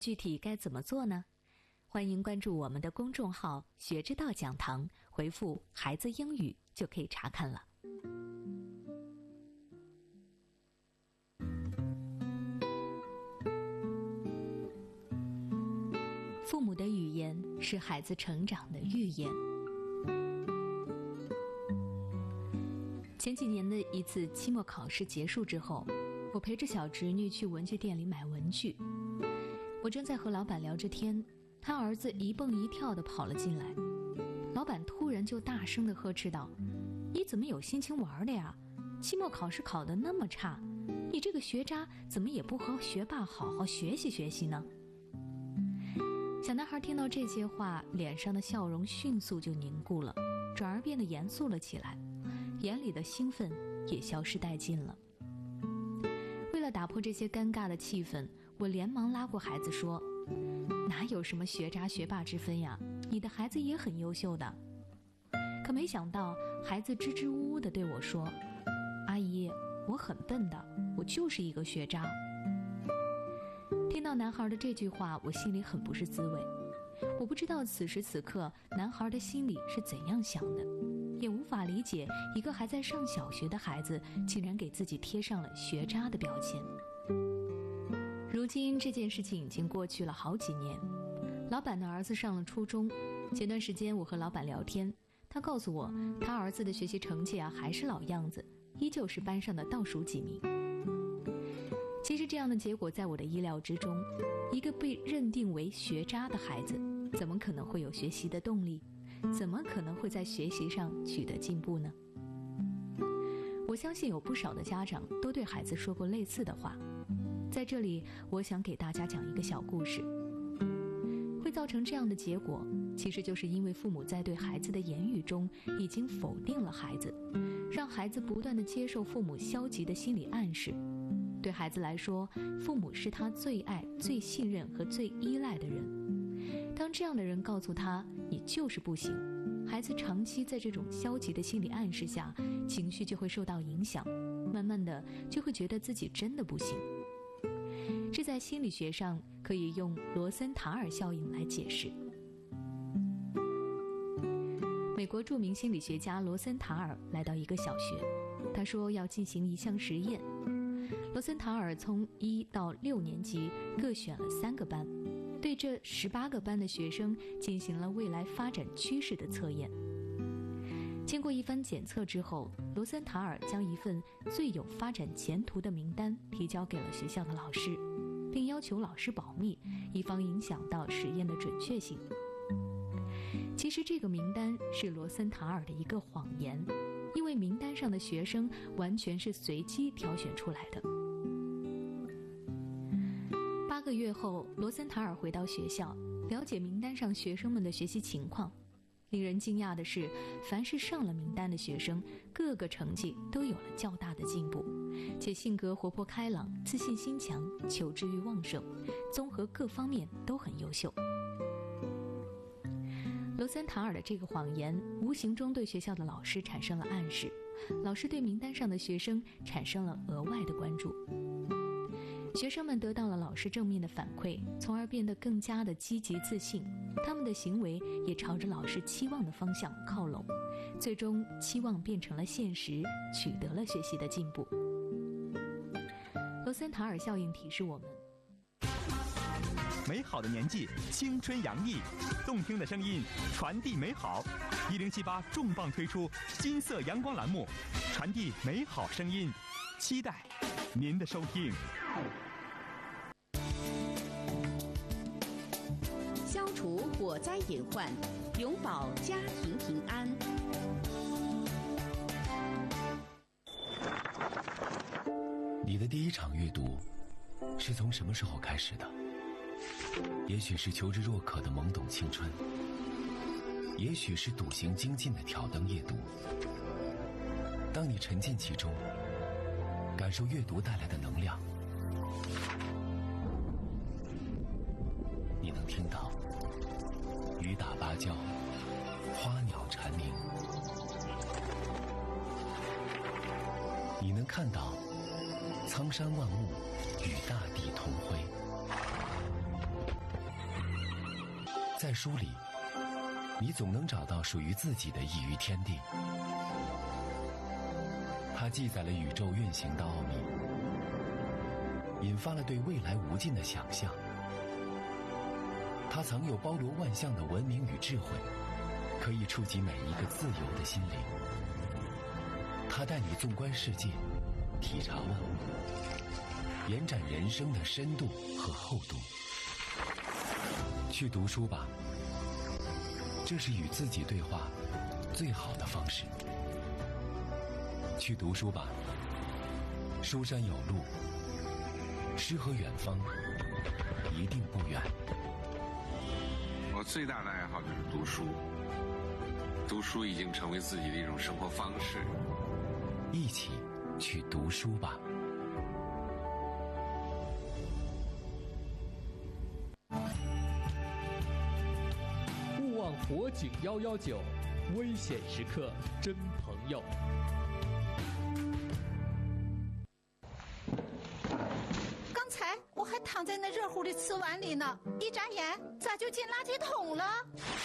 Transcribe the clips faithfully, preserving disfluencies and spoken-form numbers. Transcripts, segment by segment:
具体该怎么做呢？欢迎关注我们的公众号“学之道讲堂”，回复“孩子英语”就可以查看了。父母的语言是孩子成长的预言。前几年的一次期末考试结束之后，我陪着小侄女去文具店里买文具。我正在和老板聊着天，他儿子一蹦一跳地跑了进来。老板突然就大声地呵斥道：“你怎么有心情玩的呀？期末考试考得那么差，你这个学渣怎么也不和学霸好好学习学习呢？”小男孩听到这些话，脸上的笑容迅速就凝固了，转而变得严肃了起来，眼里的兴奋也消失殆尽了。为了打破这些尴尬的气氛，我连忙拉过孩子说：“哪有什么学渣学霸之分呀？你的孩子也很优秀的。”可没想到，孩子支支吾吾地对我说：“阿姨，我很笨的，我就是一个学渣。”听到男孩的这句话，我心里很不是滋味。我不知道此时此刻男孩的心里是怎样想的，也无法理解一个还在上小学的孩子竟然给自己贴上了学渣的标签。如今这件事情已经过去了好几年，老板的儿子上了初中。前段时间我和老板聊天，他告诉我他儿子的学习成绩啊还是老样子，依旧是班上的倒数几名。其实这样的结果在我的意料之中，一个被认定为学渣的孩子怎么可能会有学习的动力，怎么可能会在学习上取得进步呢？我相信有不少的家长都对孩子说过类似的话。在这里，我想给大家讲一个小故事。会造成这样的结果，其实就是因为父母在对孩子的言语中已经否定了孩子，让孩子不断地接受父母消极的心理暗示。对孩子来说，父母是他最爱、最信任和最依赖的人。当这样的人告诉他你就是不行，孩子长期在这种消极的心理暗示下，情绪就会受到影响，慢慢的就会觉得自己真的不行。这在心理学上可以用罗森塔尔效应来解释。美国著名心理学家罗森塔尔来到一个小学，他说要进行一项实验。罗森塔尔从一到六年级各选了三个班，对这十八个班的学生进行了未来发展趋势的测验。经过一番检测之后，罗森塔尔将一份最有发展前途的名单提交给了学校的老师，并要求老师保密，以防影响到实验的准确性。其实这个名单是罗森塔尔的一个谎言，因为名单上的学生完全是随机挑选出来的。八个月后，罗森塔尔回到学校，了解名单上学生们的学习情况。令人惊讶的是，凡是上了名单的学生，各个成绩都有了较大的进步，且性格活泼开朗、自信心强、求知欲旺盛，综合各方面都很优秀。罗森塔尔的这个谎言无形中对学校的老师产生了暗示，老师对名单上的学生产生了额外的关注。学生们得到了老师正面的反馈，从而变得更加的积极自信，他们的行为也朝着老师期望的方向靠拢，最终期望变成了现实，取得了学习的进步。罗森塔尔效应提示我们， 美好的年纪，青春洋溢，动听的声音传递美好。一零七八重磅推出金色阳光栏目，传递美好声音，期待您的收听。 消除火灾隐患，永保家庭平安。 你的第一场阅读是从什么时候开始的？也许是求知若渴的懵懂青春，也许是笃行精进的挑灯夜读。当你沉浸其中，感受阅读带来的能量，你能听到雨打芭蕉，花鸟蝉鸣，你能看到苍山万物与大地同辉。 在书里，你总能找到属于自己的一隅天地。它记载了宇宙运行的奥秘，引发了对未来无尽的想象。它藏有包罗万象的文明与智慧，可以触及每一个自由的心灵。它带你纵观世界，体察万物，延展人生的深度和厚度。去读书吧，这是与自己对话最好的方式。去读书吧，书山有路，诗和远方一定不远。 我最大的爱好就是读书，读书已经成为自己的一种生活方式。 一起去读书吧。 勿忘火警幺幺九，危险时刻真朋友。 刚才我还躺在那热乎的瓷碗里呢，一眨眼咋就进垃圾桶了？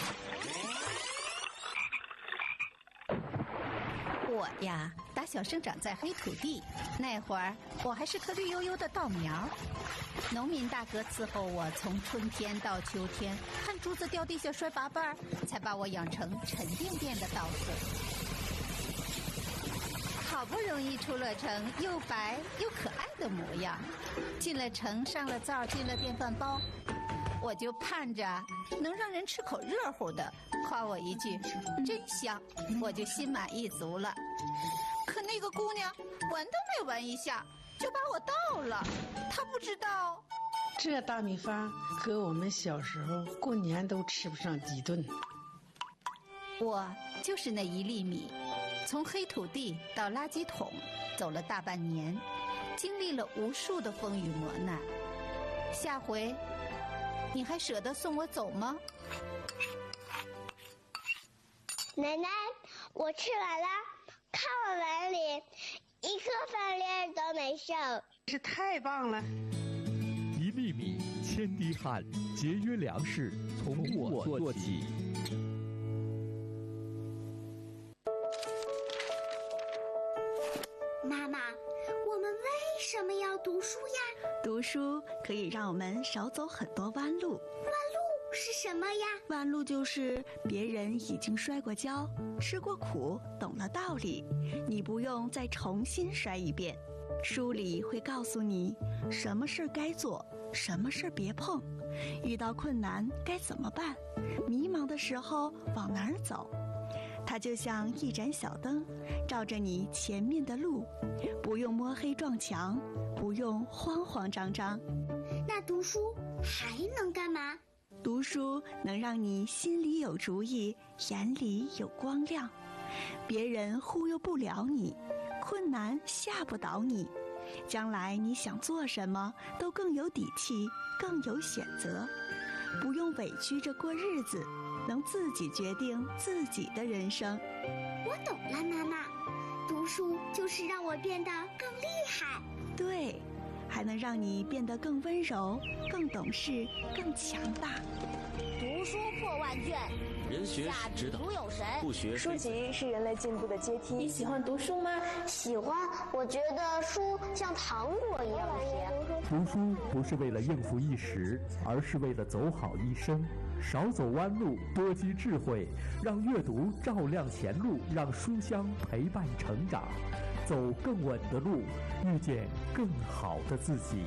我呀，打小生长在黑土地，那会儿我还是颗绿油油的稻苗。农民大哥伺候我从春天到秋天，看珠子掉地下摔八瓣，才把我养成沉甸甸的稻穗。好不容易出了城，又白又可爱的模样，进了城，上了灶，进了电饭煲，我就盼着能让人吃口热乎的，夸我一句真香，我就心满意足了。可那个姑娘闻都没闻一下就把我倒了，她不知道这大米饭和我们小时候过年都吃不上几顿。 我就是那一粒米，从黑土地到垃圾桶走了大半年，经历了无数的风雨磨难。下回你还舍得送我走吗？ 奶奶，我吃完了，看我碗里一颗饭粒都没剩， 是太棒了。 一粒米，千滴汗，节约粮食，从我做起。 妈妈，我们为什么要读书呀？ 读书可以让我们少走很多弯路。 弯路是什么呀？ 弯路就是别人已经摔过跤，吃过苦，懂了道理，你不用再重新摔一遍。书里会告诉你什么事该做，什么事别碰，遇到困难该怎么办，迷茫的时候往哪儿走。它就像一盏小灯，照着你前面的路，不用摸黑撞墙，不用慌慌张张。 那读书还能干嘛？ 读书能让你心里有主意，眼里有光亮，别人忽悠不了你，困难吓不倒你，将来你想做什么都更有底气，更有选择，不用委屈着过日子，能自己决定自己的人生。 我懂了，妈妈，读书就是让我变得更厉害。 对，还能让你变得更温柔，更懂事，更强大。 读书破万卷， 人学是指导，不学书籍是人类进步的阶梯。 你喜欢读书吗？喜欢，我觉得书像糖果一样甜。 读书不是为了应付一时，而是为了走好一生。少走弯路，多积智慧，让阅读照亮前路，让书香陪伴成长，走更稳的路，遇见更好的自己。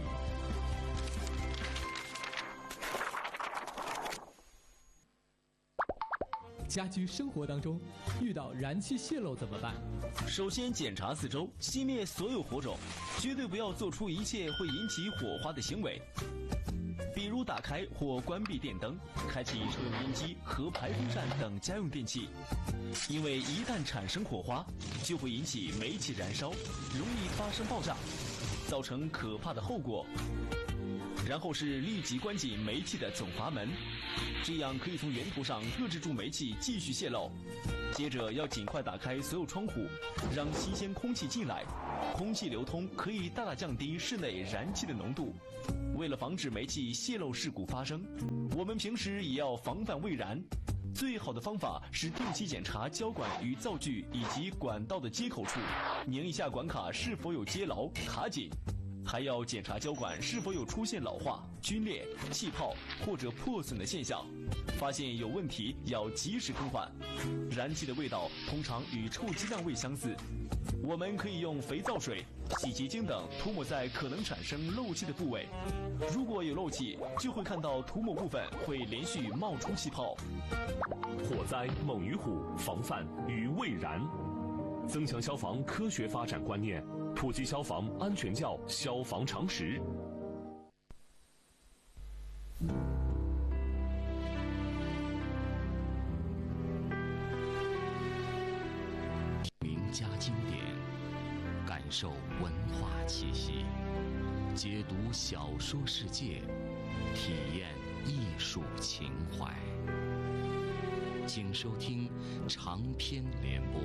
家居生活当中遇到燃气泄漏怎么办？ 首先检查四周，熄灭所有火种，绝对不要做出一切会引起火花的行为，比如打开或关闭电灯，开启抽油烟机和排风扇等家用电器，因为一旦产生火花，就会引起煤气燃烧，容易发生爆炸，造成可怕的后果。然后是立即关紧煤气的总阀门，这样可以从源头上遏制住煤气继续泄漏。接着要尽快打开所有窗户，让新鲜空气进来， 空气流通可以大大降低室内燃气的浓度。为了防止煤气泄漏事故发生，我们平时也要防范未燃。最好的方法是定期检查胶管与灶具以及管道的接口处，拧一下管卡是否有接牢、卡紧。还要检查胶管是否有出现老化、皲裂、气泡或者破损的现象，发现有问题要及时更换。燃气的味道通常与臭鸡蛋味相似，我们可以用肥皂水、洗洁精等涂抹在可能产生漏气的部位。如果有漏气，就会看到涂抹部分会连续冒出气泡。 火灾猛于虎，防范于未然。增强消防科学发展观念，普及消防安全教消防常识。 名家经典，感受文化气息，解读小说世界，体验艺术情怀。请收听长篇联播。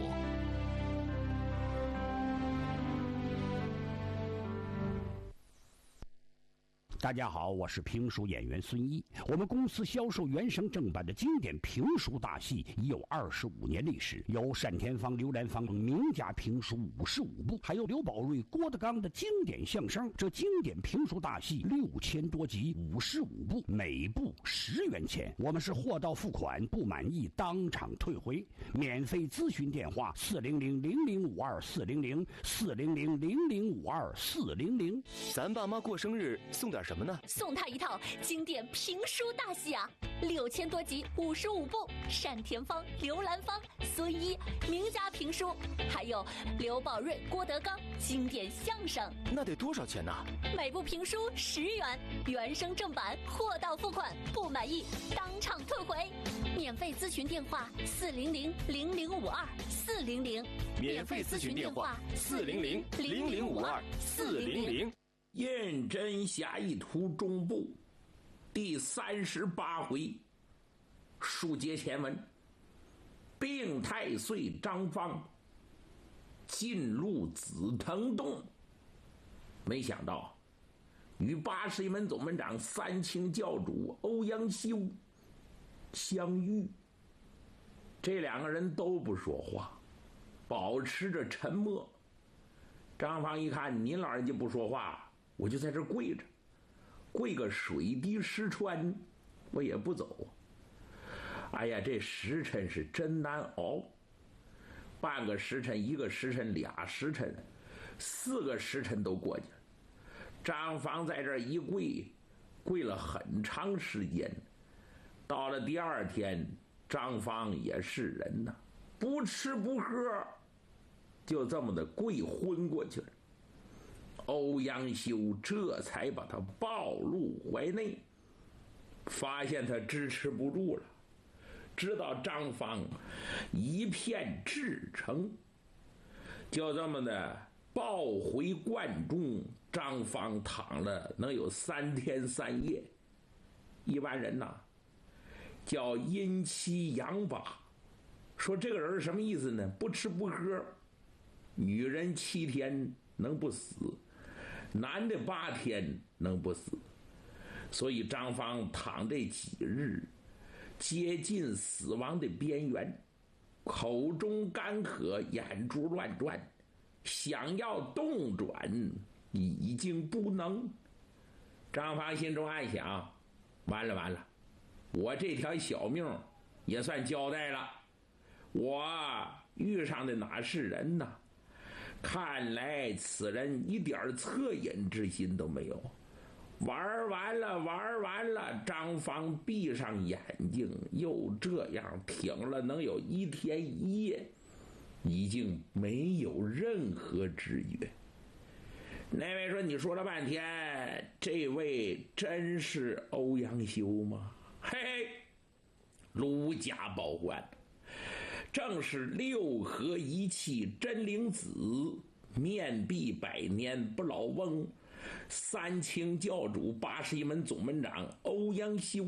大家好，我是评书演员孙一。我们公司销售原声正版的经典评书大戏已有二十五年历史，有单田芳、刘兰芳名家评书五十五部，还有刘宝瑞、郭德纲的经典相声。这经典评书大戏六千多集，五十五部，每部十元钱。我们是货到付款，不满意当场退回。免费咨询电话：四零零零零五二四零零四零零零零五二四零零。 咱爸妈过生日送点什么？什么呢？ 送他一套经典评书大戏啊，六千多集，五十五部，单田芳、刘兰芳、孙一名家评书，还有刘宝瑞、郭德纲经典相声。 那得多少钱呢？ 每部评书十元，原声正版，货到付款，不满意当场退回。免费咨询电话：四零零零零五二四零零。 免费咨询电话：四零零零零五二四零零。 胤禛侠义图中部第三十八回，书接前文。并太岁张方进入紫藤洞，没想到与八十一门总门长三清教主欧阳修相遇，这两个人都不说话，保持着沉默。张方一看您老人家不说话，我就在这跪着，跪个水滴石穿，我也不走。哎呀，这时辰是真难熬，半个时辰、一个时辰、俩时辰、四个时辰都过去了。张方在这儿一跪，跪了很长时间。到了第二天，张方也是人呐，不吃不喝，就这么的跪昏过去了。欧阳修这才把他抱入怀内，发现他支持不住了，知道张方一片至诚，就这么的抱回观中。张方躺了能有三天三夜，一般人呐叫阴七阳八，说这个人什么意思呢？不吃不喝，女人七天能不死，男的八天能不死。所以张方躺这几日接近死亡的边缘，口中干渴，眼珠乱转，想要动转已经不能。张方心中暗想，完了完了，我这条小命也算交代了。我遇上的哪是人呐？看来此人一点恻隐之心都没有。玩完了，玩完了。张方闭上眼睛，又这样挺了能有一天一夜，已经没有任何知觉。那位说，你说了半天，这位真是欧阳修吗？嘿嘿，卢家宝冠，正是六合一气真灵子，面壁百年不老翁，三清教主八十一门总门长欧阳修。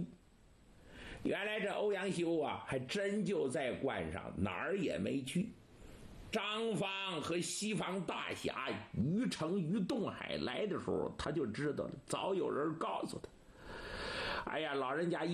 原来这欧阳修啊，还真就在观上，哪儿也没去。 张方和西方大侠于成于东海来的时候，他就知道了，早有人告诉他。哎呀，老人家一